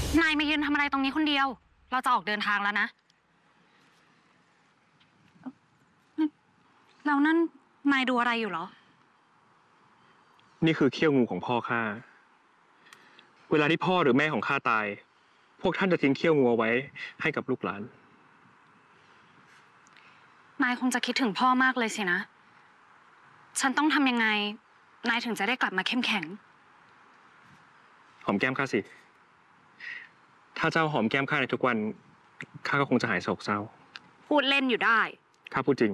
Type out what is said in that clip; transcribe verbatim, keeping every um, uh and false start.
นายมายืนทำอะไรตรงนี้คนเดียวเราจะออกเดินทางแล้วนะแล้วนั่นนายดูอะไรอยู่เหรอนี่คือเขี้ยวงูของพ่อข้าเวลาที่พ่อหรือแม่ของข้าตายพวกท่านจะทิ้งเขี้ยวงูเอาไว้ให้กับลูกหลานนายคงจะคิดถึงพ่อมากเลยสินะฉันต้องทำยังไงนายถึงจะได้กลับมาเข้มแข็งหอมแก้มข้าสิถ้าเจ้าหอมแก้มข้าในทุกวันข้าก็คงจะหายโศกเศร้าพูดเล่นอยู่ได้ข้าพูดจริง